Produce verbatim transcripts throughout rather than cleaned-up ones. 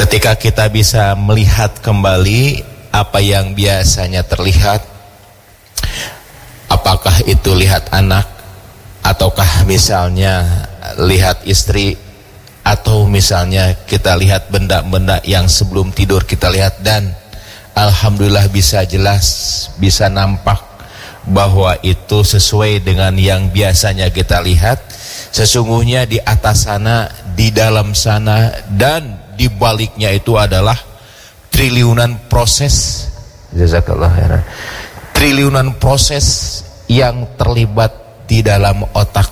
Ketika kita bisa melihat kembali apa yang biasanya terlihat, apakah itu lihat anak, ataukah misalnya lihat istri, atau misalnya kita lihat benda-benda yang sebelum tidur kita lihat, dan alhamdulillah bisa jelas, bisa nampak bahwa itu sesuai dengan yang biasanya kita lihat. Sesungguhnya di atas sana, di dalam sana, dan di baliknya itu adalah triliunan proses, jazakallah khairan, triliunan proses yang terlibat di dalam otak.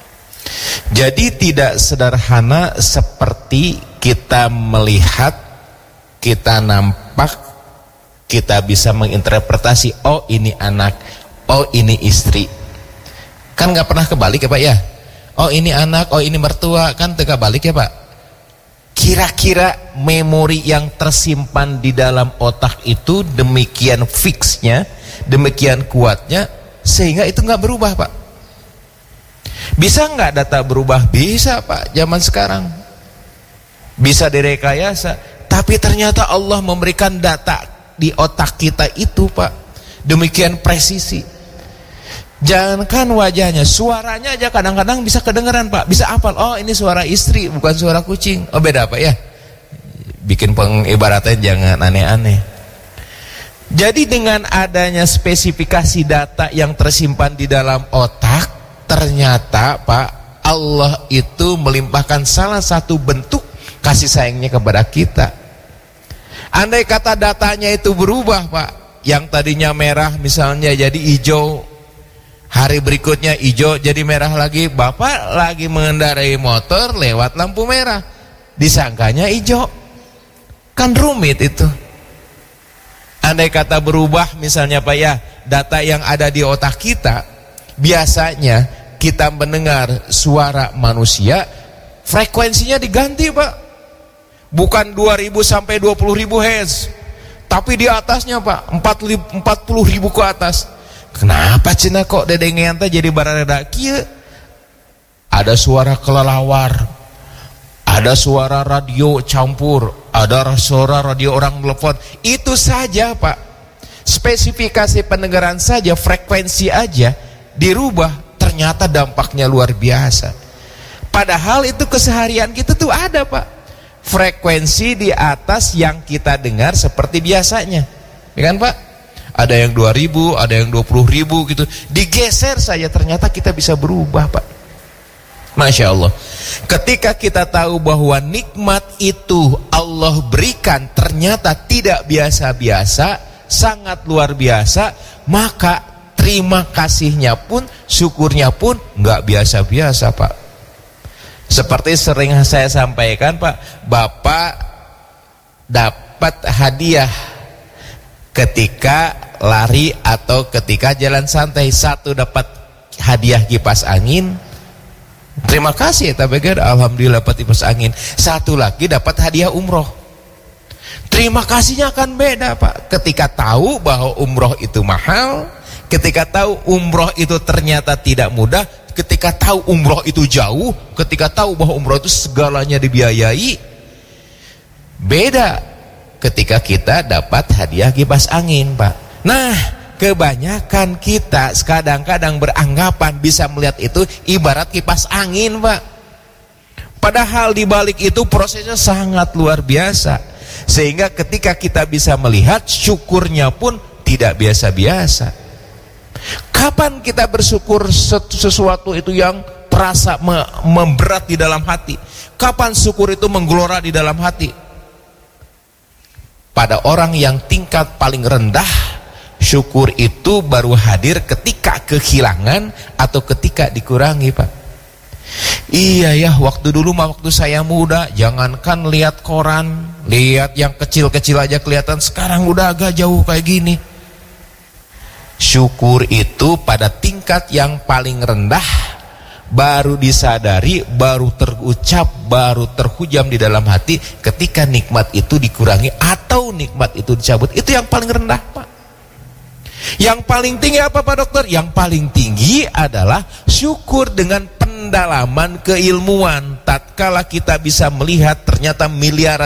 Jadi tidak sederhana seperti kita melihat, kita nampak, kita bisa menginterpretasi, oh ini anak, oh ini istri. Kan nggak pernah kebalik ya Pak ya? Oh ini anak, oh ini mertua, kan tidak balik ya Pak? Kira-kira memori yang tersimpan di dalam otak itu demikian fixnya, demikian kuatnya, sehingga itu nggak berubah Pak. Bisa nggak data berubah? Bisa Pak, zaman sekarang bisa direkayasa, tapi ternyata Allah memberikan data di otak kita itu Pak demikian presisi. Jangankan wajahnya, suaranya aja kadang-kadang bisa kedengeran Pak, bisa hafal, oh ini suara istri bukan suara kucing. Oh beda Pak ya, bikin pengibaratnya jangan aneh-aneh. Jadi dengan adanya spesifikasi data yang tersimpan di dalam otak, ternyata Pak, Allah itu melimpahkan salah satu bentuk kasih sayangnya kepada kita. Andai kata datanya itu berubah Pak, yang tadinya merah misalnya jadi hijau, hari berikutnya hijau jadi merah lagi, Bapak lagi mengendarai motor lewat lampu merah, disangkanya hijau, kan rumit itu. Andai kata berubah misalnya Pak ya, data yang ada di otak kita, biasanya kita mendengar suara manusia, frekuensinya diganti Pak, bukan dua ribu sampai dua puluh ribu hertz, tapi di atasnya Pak empat puluh ribu ke atas. Kenapa cina kok dedengean teh jadi barada kieu? Ada suara kelelawar, ada suara radio campur, ada suara radio orang telepon. Itu saja Pak, spesifikasi pendengaran saja, frekuensi aja dirubah, ternyata dampaknya luar biasa. Padahal itu keseharian kita tuh ada Pak, frekuensi di atas yang kita dengar seperti biasanya, ya kan Pak? Ada yang dua ribu, ada yang dua puluh ribu gitu, digeser saja ternyata kita bisa berubah Pak. Masya Allah. Ketika kita tahu bahwa nikmat itu Allah berikan ternyata tidak biasa-biasa, sangat luar biasa, maka terima kasihnya pun, syukurnya pun nggak biasa-biasa Pak. Seperti sering saya sampaikan Pak, Bapak dapat hadiah ketika lari atau ketika jalan santai, satu dapat hadiah kipas angin, terima kasih tapi kan alhamdulillah dapat kipas angin. Satu lagi dapat hadiah umroh, terima kasihnya akan beda Pak. Ketika tahu bahwa umroh itu mahal, ketika tahu umroh itu ternyata tidak mudah, ketika tahu umroh itu jauh, ketika tahu bahwa umroh itu segalanya dibiayai, beda ketika kita dapat hadiah kipas angin Pak. Nah, kebanyakan kita kadang-kadang beranggapan bisa melihat itu ibarat kipas angin Pak. Padahal di balik itu prosesnya sangat luar biasa. Sehingga ketika kita bisa melihat, syukurnya pun tidak biasa-biasa. Kapan kita bersyukur sesuatu itu yang terasa memberat di dalam hati? Kapan syukur itu menggelora di dalam hati? Pada orang yang tingkat paling rendah, syukur itu baru hadir ketika kehilangan atau ketika dikurangi Pak. Iya ya, waktu dulu mah waktu saya muda, jangankan lihat koran, lihat yang kecil-kecil aja kelihatan, sekarang udah agak jauh kayak gini. Syukur itu pada tingkat yang paling rendah baru disadari, baru terucap, baru terhujam di dalam hati ketika nikmat itu dikurangi atau nikmat itu dicabut. Itu yang paling rendah Pak. Yang paling tinggi apa Pak Dokter? Yang paling tinggi adalah syukur dengan pendalaman keilmuan. Tatkala kita bisa melihat ternyata miliaran